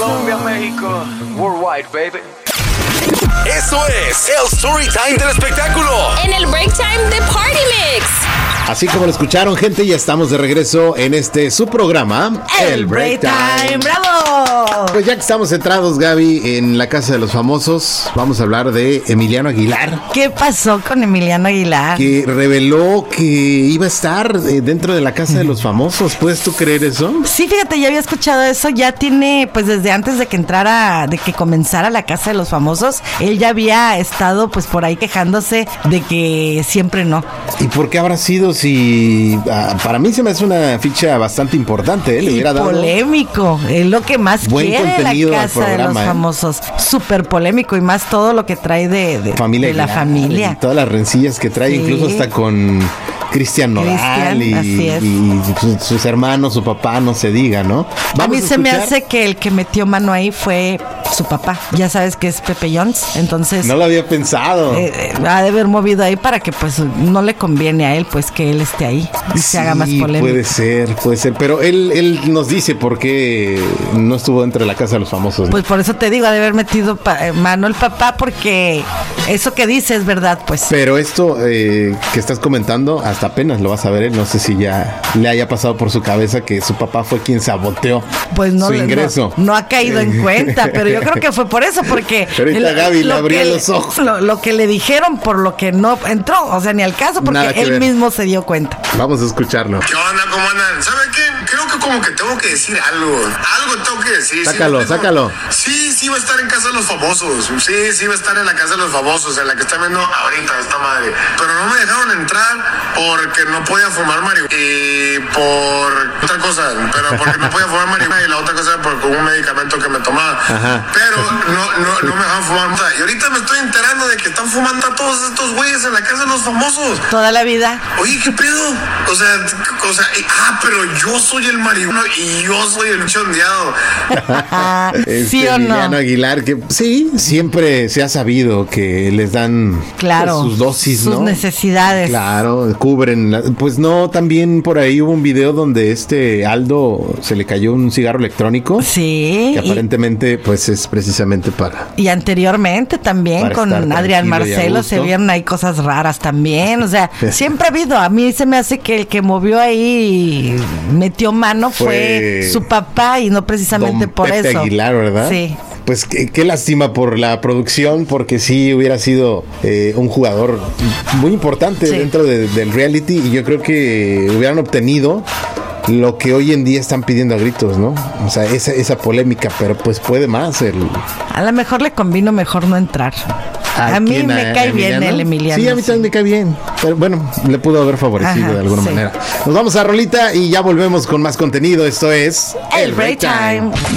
Colombia, México, worldwide, baby. Eso es el Storytime del espectáculo. En el Break Time de Party Mix. Así como lo escucharon, gente, ya estamos de regreso en su programa, El Break Time. ¡Bravo! Pues ya que estamos centrados, Gaby, en la Casa de los Famosos, vamos a hablar de Emiliano Aguilar. ¿Qué pasó con Emiliano Aguilar? Que reveló que iba a estar dentro de la Casa de los Famosos. ¿Puedes tú creer eso? Sí, fíjate, ya había escuchado eso. Ya tiene, pues desde antes de que comenzara la Casa de los Famosos, él ya había estado pues por ahí quejándose de que siempre no. ¿Y por qué habrá sido? Si para mí se me hace una ficha bastante importante, le hubiera dado polémico, es lo que más buen quiere contenido la Casa de los Famosos, súper polémico, y más todo lo que trae de la familia, y todas las rencillas que trae, sí. Incluso hasta con Cristian Nodal y sus hermanos, su papá, no se diga, ¿no? A mí se me hace que el que metió mano ahí fue su papá. Ya sabes que es Pepe Jones, entonces no lo había pensado. Ha de haber movido ahí para que pues no le conviene a él pues que él esté ahí y se haga más polémico. Puede ser, pero él nos dice por qué no estuvo dentro de la Casa de los Famosos, ¿no? Pues por eso te digo, ha de haber metido mano el papá, porque eso que dice es verdad, pues. Pero esto que estás comentando, hasta apenas lo vas a ver él. No sé si ya le haya pasado por su cabeza que su papá fue quien saboteó su ingreso. No ha caído en cuenta, pero yo creo que fue por eso, porque pero ahorita Gaby le abrió los ojos. Lo que le dijeron por lo que no entró, o sea, ni al caso, porque él mismo se dio cuenta. Vamos a escucharlo. ¿Qué onda? ¿Cómo andan? ¿Saben qué? Creo que como que tengo que decir algo. Algo tengo que decir. Sácalo. Sí va a estar en Casa de los Famosos. Sí va a estar en la Casa de los Famosos, en la que están viendo ahorita esta madre. Pero no me dejaron entrar porque no podía fumar marihuana. Y por otra cosa, pero porque no podía fumar marihuana, y la otra cosa por un medicamento que me tomaba. Ajá. Pero no me dejaron fumar. Y ahorita me estoy enterando de que están fumando a todos estos güeyes en la Casa de los Famosos. Toda la vida. Oye, ¿qué pedo? O sea, pero yo soy el marihuano y yo soy el chondeado. ¿Sí o no? Emiliano Aguilar, que sí, siempre se ha sabido que les dan sus dosis, sus necesidades. Claro, cubren. Pues no, también por ahí hubo un video donde Aldo se le cayó un cigarro electrónico. Sí. Que aparentemente pues es precisamente para... Y anteriormente también con Adrián Marcelo se vieron ahí cosas raras también. O sea, siempre ha habido. A mí se me hace que el que movió ahí, metió mano fue su papá, y no precisamente don por Pepe eso. Aguilar, ¿verdad? Sí. Pues qué lástima por la producción, porque sí hubiera sido un jugador muy importante dentro del reality, y yo creo que hubieran obtenido lo que hoy en día están pidiendo a gritos, ¿no? O sea, esa polémica, pero pues puede más. A lo mejor le convino mejor no entrar. A mí me cae bien el Emiliano. Sí, a mí también me cae bien. Pero bueno, le pudo haber favorecido de alguna manera. Nos vamos a rolita y ya volvemos con más contenido. Esto es El Break Time.